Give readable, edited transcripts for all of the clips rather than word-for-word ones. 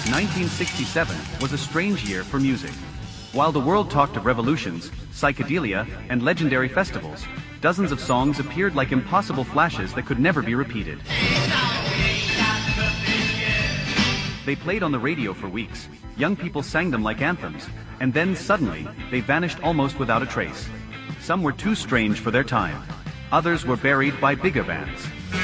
1967 was a strange year for music. While the world talked of revolutions, psychedelia, and legendary festivals, dozens of songs appeared like impossible flashes that could never be repeated. They played on the radio for weeks, young people sang them like anthems, and then suddenly, they vanished almost without a trace. Some were too strange for their time. Others were buried by bigger bands.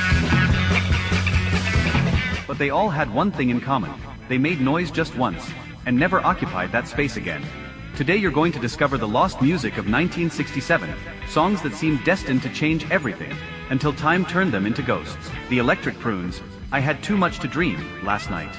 But they all had one thing in common. They made noise just once, and never occupied that space again. Today you're going to discover the lost music of 1967, songs that seemed destined to change everything, until time turned them into ghosts. The Electric Prunes, I Had Too Much to Dream, Last Night.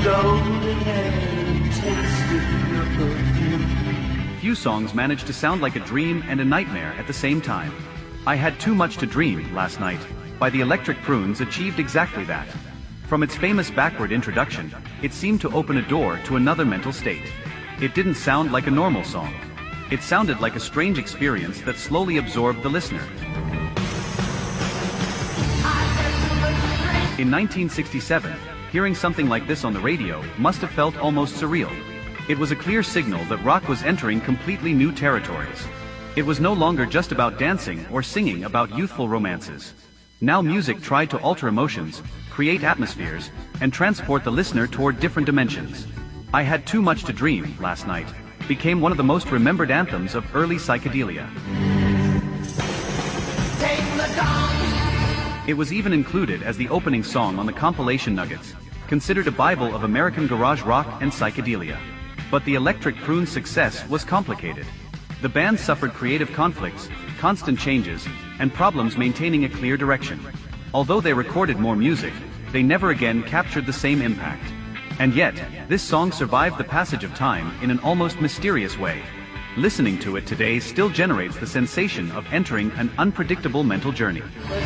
Few songs managed to sound like a dream and a nightmare at the same time. I Had Too Much to Dream, Last Night, by the Electric Prunes achieved exactly that. From its famous backward introduction, it seemed to open a door to another mental state. It didn't sound like a normal song. It sounded like a strange experience that slowly absorbed the listener. In 1967, hearing something like this on the radio must have felt almost surreal. It was a clear signal that rock was entering completely new territories. It was no longer just about dancing or singing about youthful romances. Now music tried to alter emotions, create atmospheres, and transport the listener toward different dimensions. I Had Too Much to Dream, Last Night, became one of the most remembered anthems of early psychedelia. It was even included as the opening song on the compilation Nuggets, considered a Bible of American garage rock and psychedelia. But the Electric Prunes' success was complicated. The band suffered creative conflicts, constant changes, and problems maintaining a clear direction. Although they recorded more music, they never again captured the same impact. And yet, this song survived the passage of time in an almost mysterious way. Listening to it today still generates the sensation of entering an unpredictable mental journey.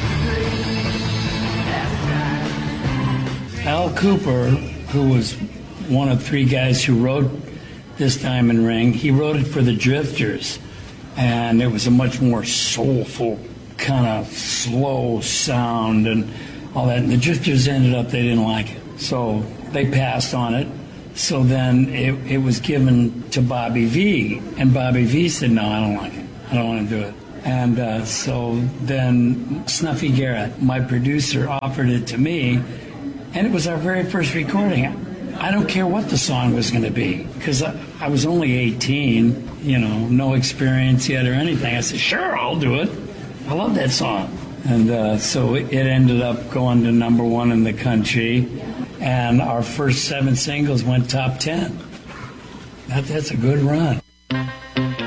Al Cooper, who was one of three guys who wrote this Diamond Ring, he wrote it for the Drifters, and it was a much more soulful, kind of slow sound and all that. And the Drifters ended up, they didn't like it, so they passed on it. So then it was given to Bobby Vee, and Bobby Vee said, no, I don't like it. I don't want to do it. And so then Snuffy Garrett, my producer, offered it to me, and it was our very first recording. I don't care what the song was going to be, because I was only 18, no experience yet or anything. I said, sure, I'll do it. I love that song. And so it ended up going to #1 in the country, and our first 7 singles went top 10. That's a good run.